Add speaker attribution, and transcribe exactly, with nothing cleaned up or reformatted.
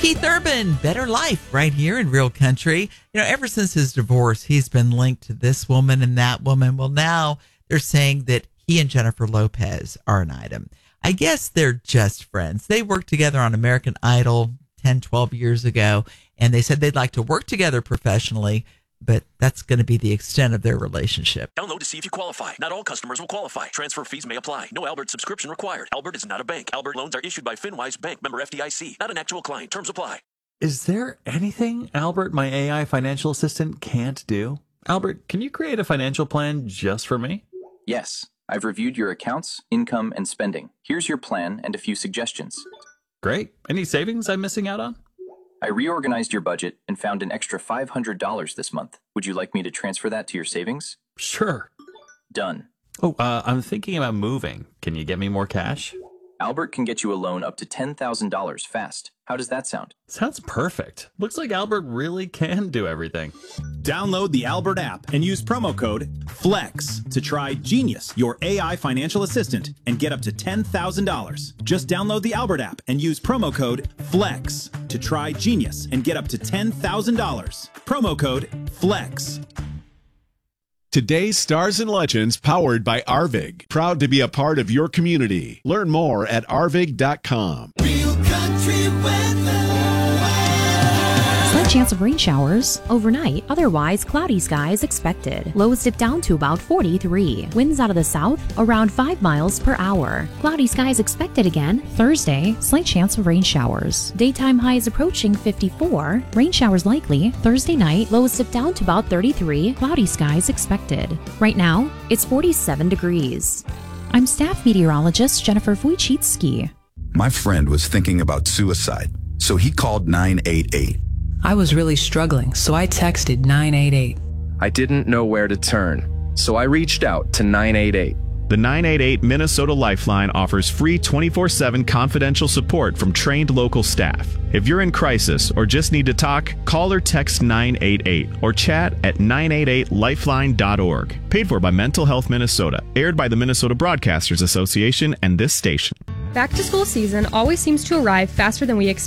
Speaker 1: Keith Urban, Better Life, right here in Real Country. You know, ever since his divorce, he's been linked to this woman and that woman. Well, now they're saying that he and Jennifer Lopez are an item. I guess they're just friends. They worked together on American Idol ten, twelve years ago, and they said they'd like to work together professionally, but that's going to be the extent of their relationship.
Speaker 2: Download to see if you qualify. Not all customers will qualify. Transfer fees may apply. No Albert subscription required. Albert is not a bank. Albert loans are issued by FinWise Bank, member F D I C. Not an actual client. Terms apply.
Speaker 3: Is there anything Albert, my A I financial assistant, can't do? Albert, can you create a financial plan just for me?
Speaker 4: Yes. I've reviewed your accounts, income, and spending. Here's your plan and a few suggestions.
Speaker 3: Great. Any savings I'm missing out on?
Speaker 4: I reorganized your budget and found an extra five hundred dollars this month. Would you like me to transfer that to your savings?
Speaker 3: Sure.
Speaker 4: Done.
Speaker 3: Oh, uh, I'm thinking about moving. Can you get me more cash?
Speaker 4: Albert can get you a loan up to ten thousand dollars fast. How does that sound?
Speaker 3: Sounds perfect. Looks like Albert really can do everything.
Speaker 5: Download the Albert app and use promo code FLEX to try Genius, your A I financial assistant, and get up to ten thousand dollars. Just download the Albert app and use promo code FLEX to try Genius and get up to ten thousand dollars. Promo code FLEX.
Speaker 6: Today's Stars and Legends, powered by Arvig. Proud to be a part of your community. Learn more at arvig dot com.
Speaker 7: Real country weather.
Speaker 8: Slight chance of rain showers overnight, otherwise cloudy skies expected. Lows dip down to about forty-three. Winds out of the south around five miles per hour. Cloudy skies expected again Thursday. Slight chance of rain showers. Daytime highs approaching fifty-four. Rain showers likely Thursday night. Lows dip down to about thirty-three. Cloudy skies expected. Right now, it's forty-seven degrees. I'm staff meteorologist Jennifer Wojcicki.
Speaker 9: My friend was thinking about suicide, so he called nine eight eight.
Speaker 10: I was really struggling, so I texted nine eight eight.
Speaker 11: I didn't know where to turn, so I reached out to nine eight eight.
Speaker 12: The nine eight eight Minnesota Lifeline offers free twenty-four seven confidential support from trained local staff. If you're in crisis or just need to talk, call or text nine eight eight or chat at nine eight eight lifeline dot org. Paid for by Mental Health Minnesota. Aired by the Minnesota Broadcasters Association and this station.
Speaker 13: Back to school season always seems to arrive faster than we expect.